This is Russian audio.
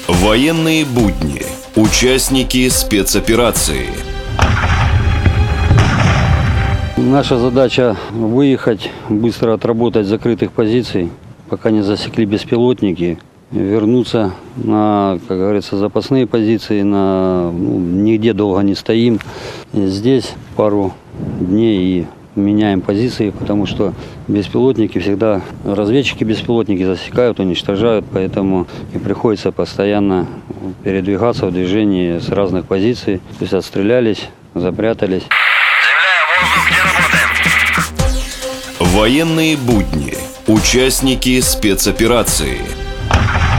Военные будни. Участники спецоперации. Наша задача выехать, быстро отработать закрытых позиций, пока не засекли беспилотники, вернуться на, как говорится, запасные позиции, нигде долго не стоим. Здесь пару дней и меняем позиции, потому что беспилотники всегда, разведчики беспилотники засекают, уничтожают, поэтому и приходится постоянно передвигаться в движении с разных позиций. То есть отстрелялись, запрятались. Военные будни. Участники спецоперации.